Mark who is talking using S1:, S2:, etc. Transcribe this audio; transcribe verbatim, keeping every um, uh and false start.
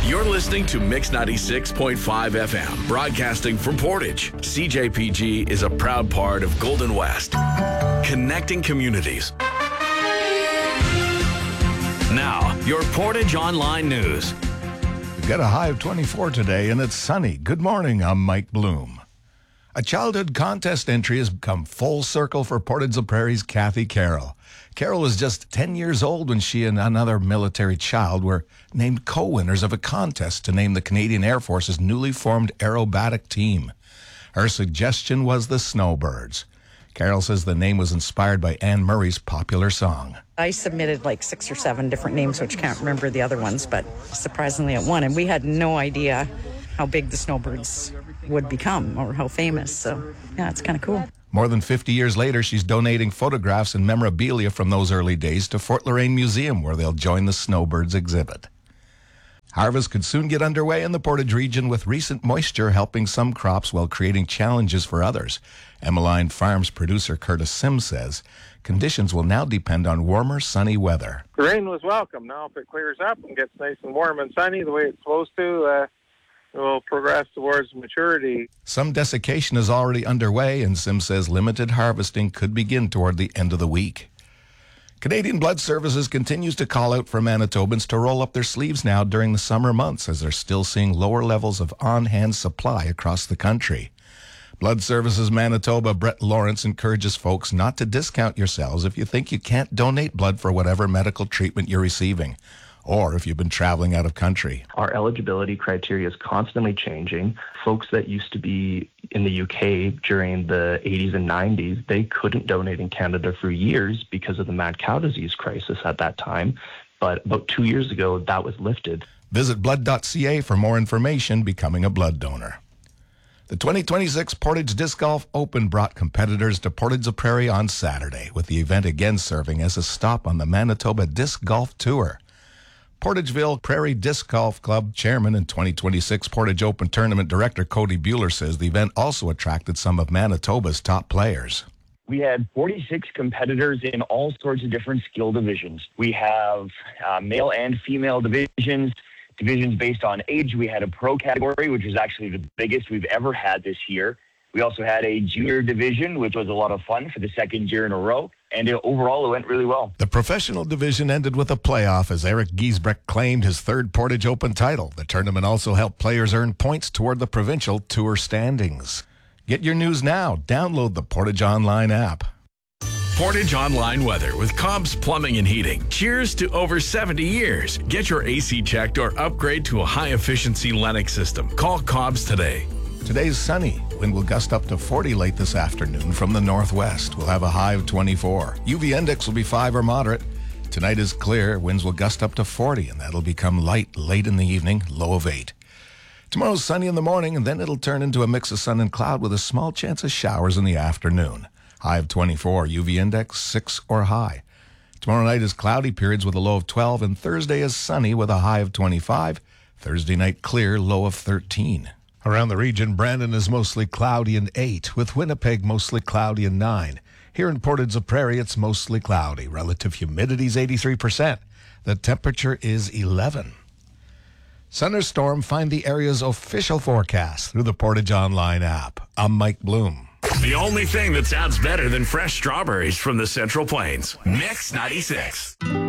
S1: You're listening to Mix ninety-six point five F M, broadcasting from Portage. C J P G is a proud part of Golden West, connecting communities. Now, your Portage Online News.
S2: We've got a high of twenty-four today, and it's sunny. Good morning, I'm Mike Bloom. A childhood contest entry has come full circle for Portage la Prairie's Kathy Carroll. Carroll was just ten years old when she and another military child were named co-winners of a contest to name the Canadian Air Force's newly formed aerobatic team. Her suggestion was the Snowbirds. Carroll says the name was inspired by Anne Murray's popular song.
S3: I submitted like six or seven different names, which can't remember the other ones, but surprisingly it won. And we had no idea how big the Snowbirds would become or how famous. So, yeah, it's kind of cool.
S2: More than fifty years later, she's donating photographs and memorabilia from those early days to Fort Loraine Museum, where they'll join the Snowbirds exhibit. Harvest could soon get underway in the Portage region, with recent moisture helping some crops while creating challenges for others. Emmeline Farms producer Curtis Sims says conditions will now depend on warmer, sunny weather.
S4: The rain was welcome. Now if it clears up and gets nice and warm and sunny the way it's supposed to, uh, it will progress towards maturity.
S2: Some desiccation is already underway, and Sims says limited harvesting could begin toward the end of the week. Canadian Blood Services continues to call out for Manitobans to roll up their sleeves now during the summer months, as they're still seeing lower levels of on-hand supply across the country. Blood Services Manitoba Brett Lawrence encourages folks not to discount yourselves if you think you can't donate blood for whatever medical treatment you're receiving, or if you've been traveling out of country.
S5: Our eligibility criteria is constantly changing. Folks that used to be in the U K during the eighties and nineties, they couldn't donate in Canada for years because of the mad cow disease crisis at that time. But about two years ago, that was lifted.
S2: Visit blood dot c a for more information becoming a blood donor. The twenty twenty-six Portage Disc Golf Open brought competitors to Portage la Prairie on Saturday, with the event again serving as a stop on the Manitoba Disc Golf Tour. Portageville Prairie Disc Golf Club chairman and twenty twenty-six Portage Open Tournament director Cody Bueller says the event also attracted some of Manitoba's top players.
S6: We had forty-six competitors in all sorts of different skill divisions. We have uh, male and female divisions, divisions based on age. We had a pro category, which is actually the biggest we've ever had this year. We also had a junior division, which was a lot of fun for the second year in a row. And it, overall, it went really well.
S2: The professional division ended with a playoff as Eric Giesbrecht claimed his third Portage Open title. The tournament also helped players earn points toward the provincial tour standings. Get your news now. Download the Portage Online app.
S1: Portage Online weather with Cobb's Plumbing and Heating. Cheers to over seventy years. Get your A C checked or upgrade to a high-efficiency Lennox system. Call Cobb's today.
S2: Today's sunny. Wind will gust up to forty late this afternoon from the northwest. We'll have a high of twenty-four. U V index will be five or moderate. Tonight is clear. Winds will gust up to forty, and that'll become light late in the evening, low of eight. Tomorrow's sunny in the morning, and then it'll turn into a mix of sun and cloud with a small chance of showers in the afternoon. High of twenty-four. U V index six or high. Tomorrow night is cloudy periods with a low of twelve, and Thursday is sunny with a high of twenty-five. Thursday night clear, low of thirteen. Around the region, Brandon is mostly cloudy and eight, with Winnipeg mostly cloudy and nine. Here in Portage la Prairie, it's mostly cloudy. Relative humidity is eighty-three percent. The temperature is eleven. Thunderstorm, find the area's official forecast through the Portage Online app. I'm Mike Bloom.
S1: The only thing that sounds better than fresh strawberries from the Central Plains. Mix ninety-six.